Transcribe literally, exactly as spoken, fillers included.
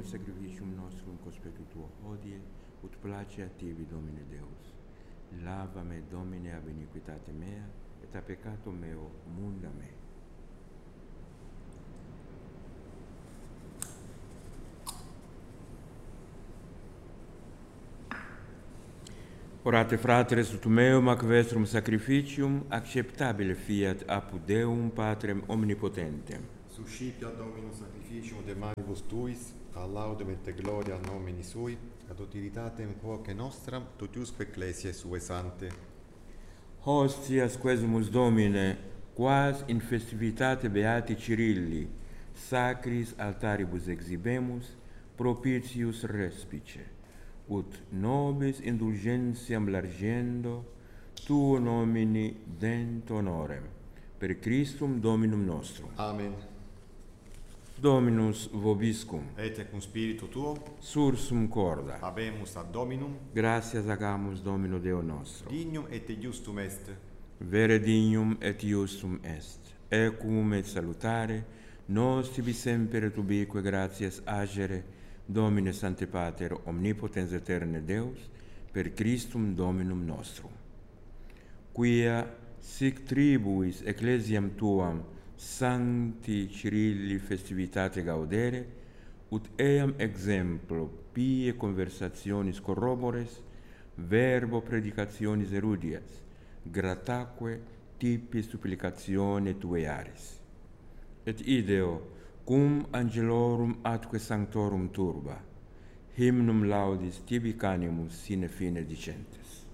sacrificium nostrum conspectu tuo hodie, ut place a tibi, Domine Deus. Lava me, Domine, ab iniquitate mea, et a peccato meo munda me. Orate, fratres, ut meum ac vestrum sacrificium acceptabile fiat apud Deum Patrem omnipotentem. Suscipia Dominum sacrificium de manibus tuis, a laudem et gloria nomini sui, ad utilitatem quoque nostram, totiusque ecclesiae sue sante. Hostias quesumus Domine, quas in festivitate beati Cirilli, sacris altaribus exhibemus, propitius respice, ut nobis indulgentiam largendo, tuo nomini dent honorem, per Christum Dominum nostrum. Amen. Dominus vobiscum, Et cum spiritu tuo, sursum corda. habemus ad Dominum, Gratias agamus Domino Deo nostro. dignum et justum est. Vere dignum et iustum est. Ecum et salutare, nos tibi semper et ubique gratias agere, Domine Sancte Pater, omnipotens eterne Deus, per Christum Dominum nostrum. Quia sic tribuis ecclesiam tuam sancti Cirilli festivitate gaudere, ut eam exemplo pie conversationis corrobores, verbo predicationis erudias, grataque tipi supplicatione tuae aris. Et ideo, cum angelorum atque sanctorum turba, hymnum laudis tibi canimus sine fine dicentes.